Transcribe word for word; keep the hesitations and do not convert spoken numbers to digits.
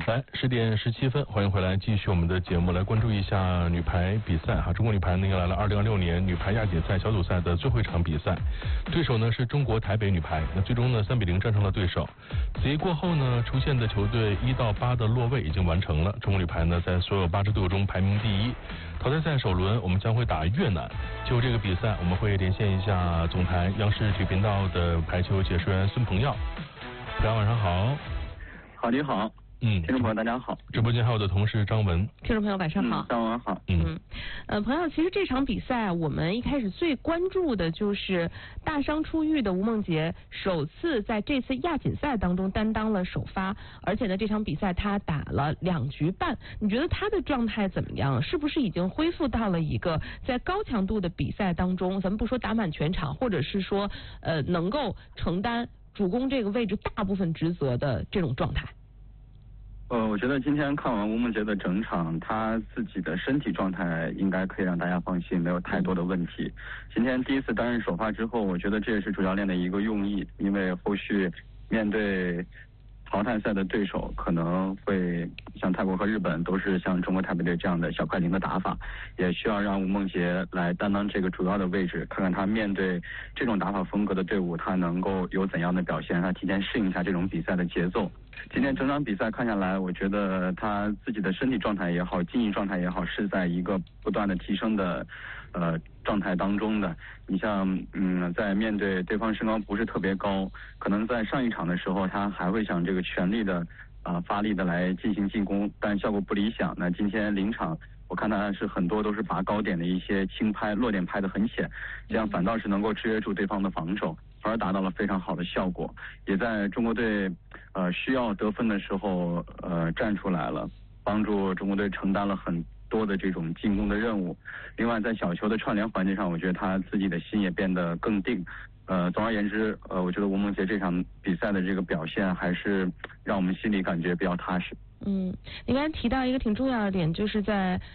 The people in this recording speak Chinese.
来，十点十七分，欢迎回来，继续我们的节目，来关注一下女排比赛哈。中国女排呢迎来了二零二六年女排亚锦赛小组赛的最后一场比赛，对手呢是中国台北女排，那最终呢三比零战胜了对手。此役过后呢，出现的球队一到八的落位已经完成了，中国女排呢在所有八支队伍中排名第一。淘汰赛首轮我们将会打越南，就这个比赛我们会连线一下总台央视体育频道的排球解说员孙鹏耀。大家晚上好。 好，你好。嗯，听众朋友大家好。 直播间还有我的同事张文。 听众朋友晚上好。 嗯、张文好。 嗯嗯，呃，朋友，其实这场比赛我们一开始最关注的就是大伤初愈的吴梦洁首次在这次亚锦赛当中担当了首发，而且呢这场比赛他打了两局半，你觉得他的状态怎么样？是不是已经恢复到了一个在高强度的比赛当中，咱们不说打满全场，或者是说呃能够承担主攻这个位置大部分职责的这种状态？ 呃，我觉得今天看完吴梦洁的整场，她自己的身体状态应该可以让大家放心，没有太多的问题。今天第一次担任首发之后，我觉得这也是主教练的一个用意，因为后续面对淘汰赛的对手可能会像泰国和日本都是像中国台北队这样的小快灵的打法，也需要让吴梦洁来担当这个主要的位置，看看他面对这种打法风格的队伍，他能够有怎样的表现，他提前适应一下这种比赛的节奏。今天整场比赛看下来，我觉得他自己的身体状态也好，竞技状态也好，是在一个不断的提升的呃状态当中的。你像嗯，在面对对方身高不是特别高，可能在上一场的时候，他还会想这个全力的啊、呃、发力的来进行进攻，但效果不理想。那今天临场，我看他是很多都是把高点的一些轻拍、落点拍得很险，这样反倒是能够制约住对方的防守，反而达到了非常好的效果，也在中国队呃需要得分的时候呃站出来了，帮助中国队承担了很多的这种进攻的任务。另外在小球的串联环节上，我觉得他自己的心也变得更定。呃，总而言之，呃，我觉得吴梦洁这场比赛的这个表现还是让我们心里感觉比较踏实。 嗯，你刚才提到一个挺重要的点，就是在